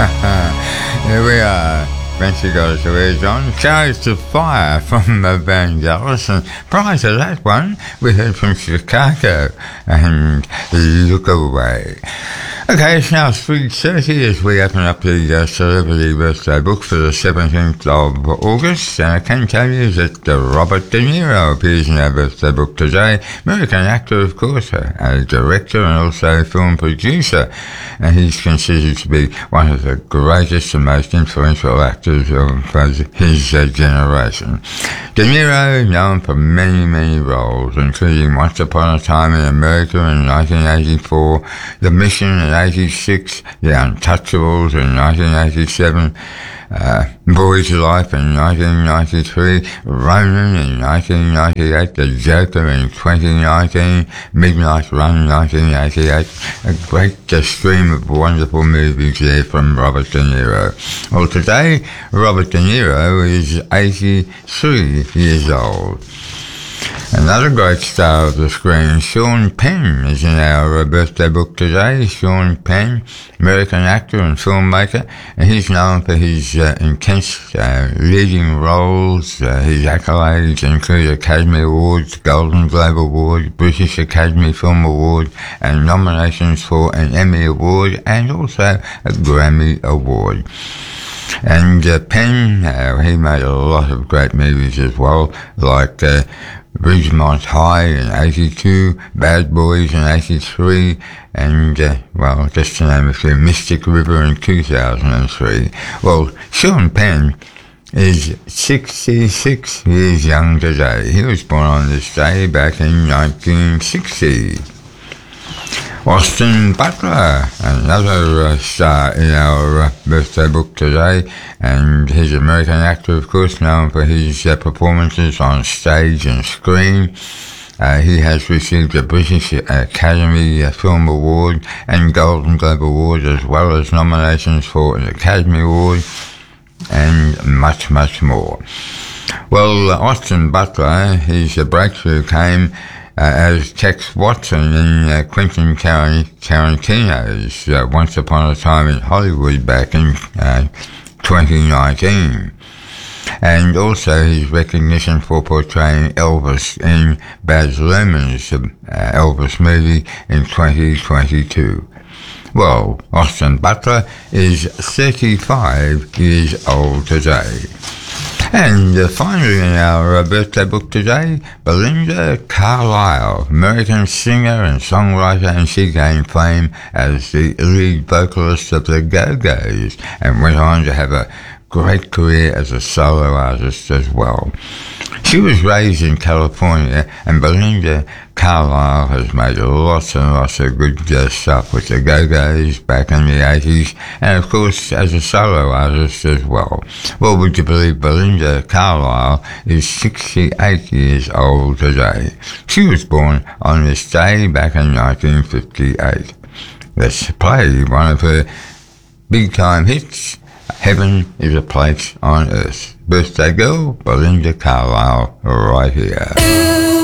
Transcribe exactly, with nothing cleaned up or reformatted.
Here we are. Fancy got us away, John. Chariots to Fire from the band Dallas. And prior to that one, we heard from Chicago and Look Away. Okay, it's now three thirty as we open up the uh, Celebrity Birthday Book for the seventeenth of August. And I can tell you that uh, Robert De Niro appears in our birthday book today. American actor, of course, a, a director and also a film producer. And he's considered to be one of the greatest and most influential actors of his uh, generation. De Niro, known for many, many roles, including Once Upon a Time in America in nineteen eighty-four, The Mission in eighty-six, The Untouchables in nineteen eighty-seven, uh, Boy to Life in nineteen ninety-three, Ronin in nineteen ninety-eight, The Joker in twenty nineteen, Midnight Run in nineteen eighty-eight. A great uh, stream of wonderful movies there from Robert De Niro. Well, today, Robert De Niro is eighty-three years old. Another great star of the screen, Sean Penn, is in our uh, birthday book today. Sean Penn, American actor and filmmaker, and he's known for his uh, intense uh, leading roles. Uh, his accolades include Academy Awards, Golden Globe Award, British Academy Film Award, and nominations for an Emmy Award and also a Grammy Award. And uh, Penn, uh, he made a lot of great movies as well, like uh, Ridgemont High in eighty-two, Bad Boys in eighty-three, and, uh, well, just to name a few, Mystic River in two thousand three. Well, Sean Penn is sixty-six years young today. He was born on this day back in nineteen sixty. Austin Butler, another uh, star in our uh, birthday book today, and he's an American actor, of course, known for his uh, performances on stage and screen. Uh, he has received a British Academy uh, Film Award and Golden Globe Award, as well as nominations for an Academy Award, and much, much more. Well, uh, Austin Butler, his uh, breakthrough came Uh, as Tex Watson in uh, Quentin Tarantino's uh, Once Upon a Time in Hollywood back in uh, twenty nineteen. And also his recognition for portraying Elvis in Baz Luhrmann's uh, Elvis movie in twenty twenty-two. Well, Austin Butler is thirty-five years old today. And uh, finally in our uh, birthday book today, Belinda Carlisle, American singer and songwriter, and she gained fame as the lead vocalist of the Go-Go's and went on to have a great career as a solo artist as well. She was raised in California, and Belinda Carlisle has made lots and lots of good uh, stuff with the Go-Go's back in the eighties, and of course as a solo artist as well. Well, would you believe Belinda Carlisle is sixty-eight years old today? She was born on this day back in nineteen fifty-eight. Let's play one of her big-time hits, Heaven is a Place on Earth. Birthday girl, Belinda Carlisle, right here.